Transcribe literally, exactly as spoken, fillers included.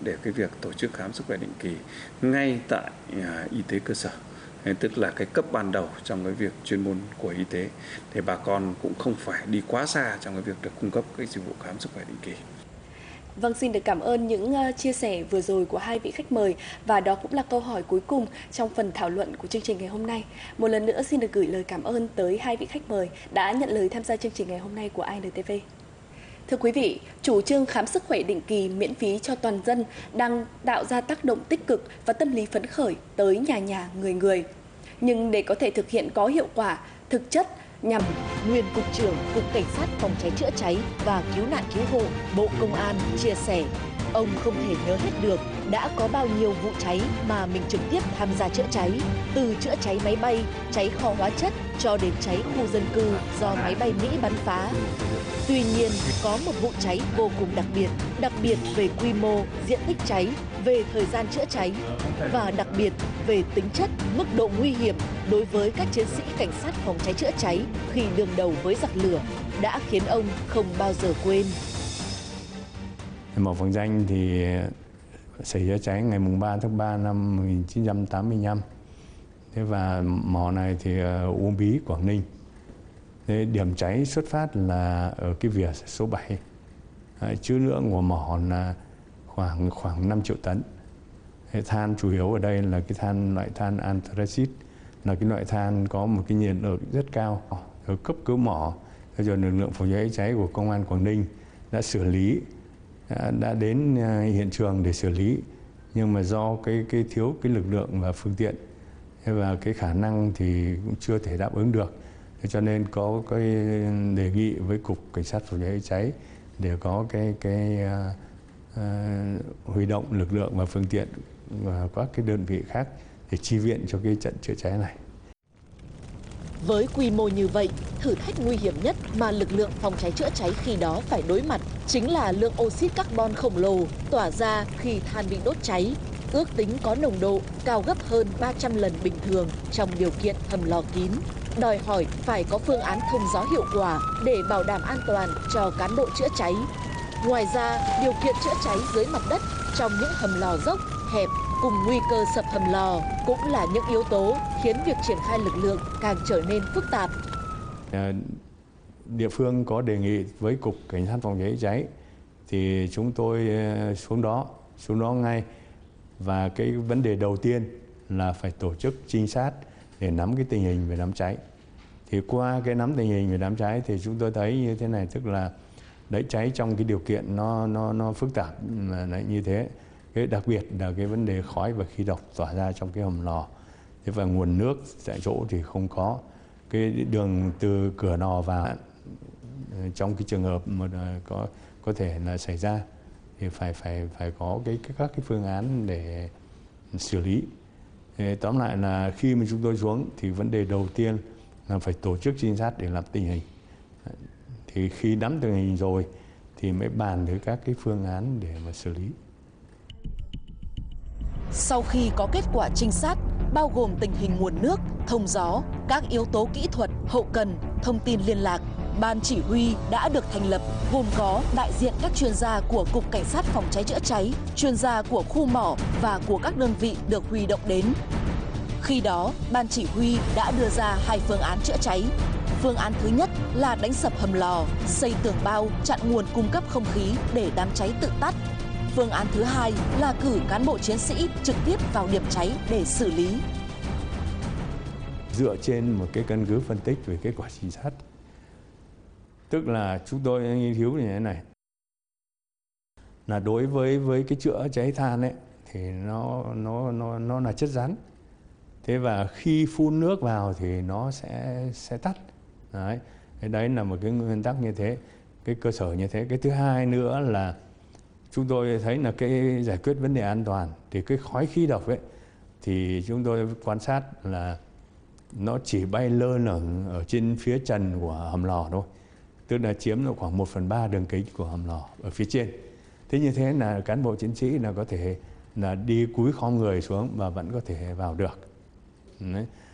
để cái việc tổ chức khám sức khỏe định kỳ ngay tại y tế cơ sở, tức là cái cấp ban đầu trong cái việc chuyên môn của y tế, để bà con cũng không phải đi quá xa trong cái việc được cung cấp cái dịch vụ khám sức khỏe định kỳ. Vâng, xin được cảm ơn những chia sẻ vừa rồi của hai vị khách mời, và đó cũng là câu hỏi cuối cùng trong phần thảo luận của chương trình ngày hôm nay. Một lần nữa xin được gửi lời cảm ơn tới hai vị khách mời đã nhận lời tham gia chương trình ngày hôm nay của i en tê vê. Thưa quý vị, chủ trương khám sức khỏe định kỳ miễn phí cho toàn dân đang tạo ra tác động tích cực và tâm lý phấn khởi tới nhà nhà người người. Nhưng để có thể thực hiện có hiệu quả, thực chất nhằm Nguyên Cục trưởng Cục Cảnh sát Phòng cháy chữa cháy và Cứu nạn Cứu hộ Bộ Công an chia sẻ, ông không thể nhớ hết được đã có bao nhiêu vụ cháy mà mình trực tiếp tham gia chữa cháy, từ chữa cháy máy bay, cháy kho hóa chất cho đến cháy khu dân cư do máy bay Mỹ bắn phá. Tuy nhiên, có một vụ cháy vô cùng đặc biệt, đặc biệt về quy mô, diện tích cháy, về thời gian chữa cháy và đặc biệt về tính chất, mức độ nguy hiểm đối với các chiến sĩ cảnh sát phòng cháy chữa cháy khi đương đầu với giặc lửa đã khiến ông không bao giờ quên. Mỏ Vàng Danh thì xảy ra cháy ngày ba tháng ba năm một nghìn chín trăm tám mươi lăm. Thế và mỏ này thì Uông Bí, Quảng Ninh. Thế điểm cháy xuất phát là ở cái vỉa số bảy. Trữ lượng của mỏ là khoảng khoảng năm triệu tấn. Thế than chủ yếu ở đây là cái than loại than anthracite, là cái loại than có một cái nhiệt độ rất cao. Ở cấp cứu mỏ, rồi lực lượng phòng cháy cháy của công an Quảng Ninh đã xử lý, đã, đã đến hiện trường để xử lý, nhưng mà do cái cái thiếu cái lực lượng và phương tiện và cái khả năng thì cũng chưa thể đáp ứng được. Thế cho nên có cái đề nghị với Cục Cảnh sát phòng cháy cháy để có cái cái uh, uh, huy động lực lượng và phương tiện và các cái đơn vị khác để chi viện cho cái trận chữa cháy này. Với quy mô như vậy, thử thách nguy hiểm nhất mà lực lượng phòng cháy chữa cháy khi đó phải đối mặt chính là lượng oxit carbon khổng lồ tỏa ra khi than bị đốt cháy, ước tính có nồng độ cao gấp hơn ba trăm lần bình thường trong điều kiện hầm lò kín, đòi hỏi phải có phương án thông gió hiệu quả để bảo đảm an toàn cho cán bộ chữa cháy. Ngoài ra, điều kiện chữa cháy dưới mặt đất trong những hầm lò dốc, hẹp cùng nguy cơ sập hầm lò cũng là những yếu tố khiến việc triển khai lực lượng càng trở nên phức tạp. Địa phương có đề nghị với Cục Cảnh sát phòng cháy cháy thì chúng tôi xuống đó, xuống đó ngay. Và cái vấn đề đầu tiên là phải tổ chức trinh sát để nắm cái tình hình về đám cháy. Thì qua cái nắm tình hình về đám cháy thì chúng tôi thấy như thế này, tức là đấy, cháy trong cái điều kiện nó nó nó phức tạp là như thế. Cái đặc biệt là cái vấn đề khói và khí độc tỏa ra trong cái hầm lò. Thế và nguồn nước tại chỗ thì không có. Cái đường từ cửa lò vào trong cái trường hợp mà có có thể là xảy ra thì phải phải phải có cái các cái phương án để xử lý. Thì tóm lại là khi mà chúng tôi xuống thì vấn đề đầu tiên là phải tổ chức trinh sát để nắm tình hình. Thì khi nắm tình hình rồi thì mới bàn tới các cái phương án để mà xử lý. Sau khi có kết quả trinh sát bao gồm tình hình nguồn nước, thông gió, các yếu tố kỹ thuật, hậu cần, thông tin liên lạc, Ban chỉ huy đã được thành lập gồm có đại diện các chuyên gia của Cục Cảnh sát phòng cháy chữa cháy, chuyên gia của khu mỏ và của các đơn vị được huy động đến. Khi đó, Ban chỉ huy đã đưa ra hai phương án chữa cháy. Phương án thứ nhất là đánh sập hầm lò, xây tường bao, chặn nguồn cung cấp không khí để đám cháy tự tắt. Phương án thứ hai là cử cán bộ chiến sĩ trực tiếp vào điểm cháy để xử lý. Dựa trên một cái căn cứ phân tích về kết quả trinh sát, tức là chúng tôi nghiên cứu như thế này, là đối với với cái chữa cháy than ấy thì nó nó nó nó là chất rắn. Thế và khi phun nước vào thì nó sẽ sẽ tắt. Đấy. Thế đấy là một cái nguyên tắc như thế, cái cơ sở như thế. Cái thứ hai nữa là chúng tôi thấy là cái giải quyết vấn đề an toàn thì cái khói khí độc ấy thì chúng tôi quan sát là nó chỉ bay lơ lửng ở trên phía trần của hầm lò thôi, tức là chiếm được khoảng một phần ba đường kính của hầm lò ở phía trên. Thế như thế là cán bộ chiến sĩ là có thể là đi cúi khom người xuống và vẫn có thể vào được. Đấy.